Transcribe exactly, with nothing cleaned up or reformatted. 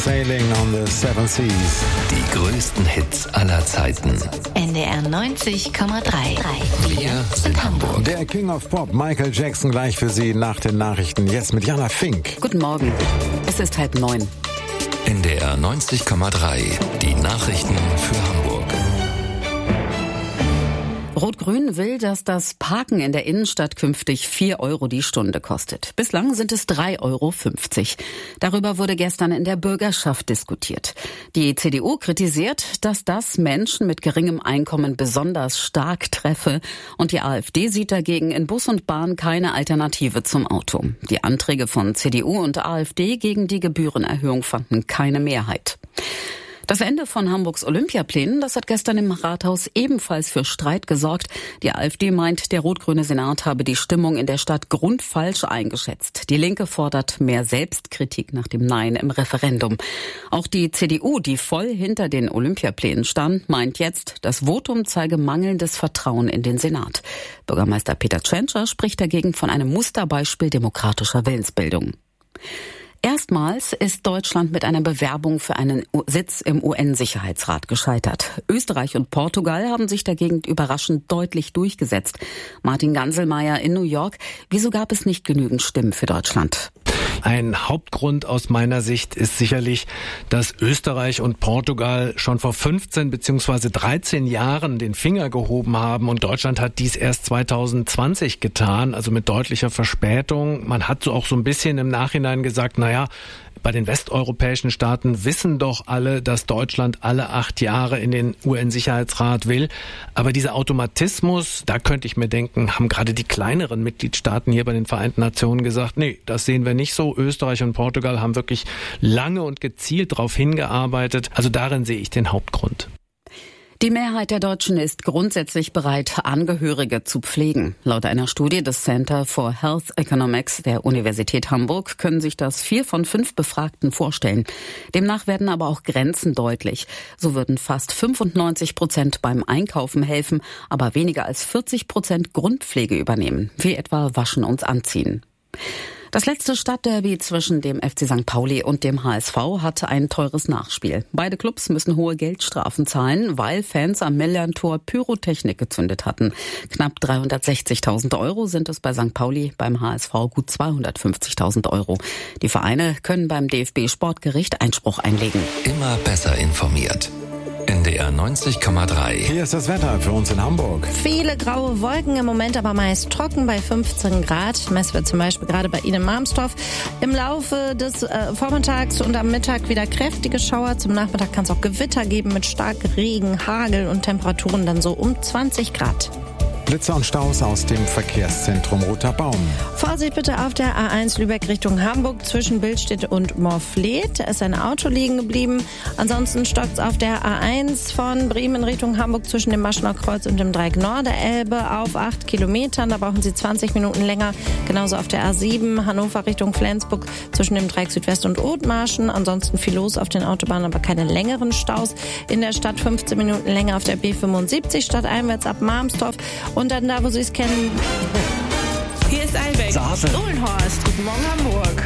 Sailing on the Seven Seas. Die größten Hits aller Zeiten. N D R neunzig Komma drei. Wir sind Hamburg. Der King of Pop, Michael Jackson, gleich für Sie nach den Nachrichten. Jetzt mit Jana Fink. Guten Morgen. Es ist halb neun. N D R neunzig Komma drei. Die Nachrichten für Hamburg. Rot-Grün will, dass das Parken in der Innenstadt künftig vier Euro die Stunde kostet. Bislang sind es drei Euro fünfzig. Darüber wurde gestern in der Bürgerschaft diskutiert. Die C D U kritisiert, dass das Menschen mit geringem Einkommen besonders stark treffe. Und die AfD sieht dagegen in Bus und Bahn keine Alternative zum Auto. Die Anträge von C D U und AfD gegen die Gebührenerhöhung fanden keine Mehrheit. Das Ende von Hamburgs Olympiaplänen, das hat gestern im Rathaus ebenfalls für Streit gesorgt. Die AfD meint, der rot-grüne Senat habe die Stimmung in der Stadt grundfalsch eingeschätzt. Die Linke fordert mehr Selbstkritik nach dem Nein im Referendum. Auch die C D U, die voll hinter den Olympiaplänen stand, meint jetzt, das Votum zeige mangelndes Vertrauen in den Senat. Bürgermeister Peter Tschentscher spricht dagegen von einem Musterbeispiel demokratischer Willensbildung. Erstmals ist Deutschland mit einer Bewerbung für einen Sitz im U N-Sicherheitsrat gescheitert. Österreich und Portugal haben sich dagegen überraschend deutlich durchgesetzt. Martin Ganselmeier in New York. Wieso gab es nicht genügend Stimmen für Deutschland? Ein Hauptgrund aus meiner Sicht ist sicherlich, dass Österreich und Portugal schon vor fünfzehn bzw. dreizehn Jahren den Finger gehoben haben und Deutschland hat dies erst zwanzig zwanzig getan, also mit deutlicher Verspätung. Man hat so auch so ein bisschen im Nachhinein gesagt, naja, bei den westeuropäischen Staaten wissen doch alle, dass Deutschland alle acht Jahre in den U N-Sicherheitsrat will. Aber dieser Automatismus, da könnte ich mir denken, haben gerade die kleineren Mitgliedstaaten hier bei den Vereinten Nationen gesagt, nee, das sehen wir nicht so. Österreich und Portugal haben wirklich lange und gezielt darauf hingearbeitet. Also darin sehe ich den Hauptgrund. Die Mehrheit der Deutschen ist grundsätzlich bereit, Angehörige zu pflegen. Laut einer Studie des Center for Health Economics der Universität Hamburg können sich das vier von fünf Befragten vorstellen. Demnach werden aber auch Grenzen deutlich. So würden fast fünfundneunzig Prozent beim Einkaufen helfen, aber weniger als vierzig Prozent Grundpflege übernehmen, wie etwa Waschen und Anziehen. Das letzte Stadtderby zwischen dem F C Sankt Pauli und dem H S V hatte ein teures Nachspiel. Beide Clubs müssen hohe Geldstrafen zahlen, weil Fans am Millerntor Pyrotechnik gezündet hatten. Knapp dreihundertsechzigtausend Euro sind es bei Sankt Pauli, beim H S V gut zweihundertfünfzigtausend Euro. Die Vereine können beim D F B-Sportgericht Einspruch einlegen. Immer besser informiert. N D R neunzig Komma drei. Hier ist das Wetter für uns in Hamburg. Viele graue Wolken, im Moment aber meist trocken bei fünfzehn Grad. Messwert zum Beispiel gerade bei Ihnen in Marmstorf. Im Laufe des äh, Vormittags und am Mittag wieder kräftige Schauer. Zum Nachmittag kann es auch Gewitter geben mit starkem Regen, Hagel und Temperaturen dann so um zwanzig Grad. Blitzer und Staus aus dem Verkehrszentrum Roter Baum. Vorsicht bitte auf der A eins Lübeck Richtung Hamburg zwischen Billstedt und Morfleet. Da ist ein Auto liegen geblieben. Ansonsten stockt es auf der A eins von Bremen Richtung Hamburg zwischen dem Maschner Kreuz und dem Dreieck Norderelbe auf acht Kilometern. Da brauchen Sie zwanzig Minuten länger. Genauso auf der A sieben Hannover Richtung Flensburg zwischen dem Dreieck Südwest und Othmarschen. Ansonsten viel los auf den Autobahnen, aber keine längeren Staus. In der Stadt fünfzehn Minuten länger auf der B fünfundsiebzig stadteinwärts ab Marmstorf. Und dann da, wo Sie es kennen. Hier ist Albeck. Sasel. Uhlenhorst. Guten Morgen, Hamburg.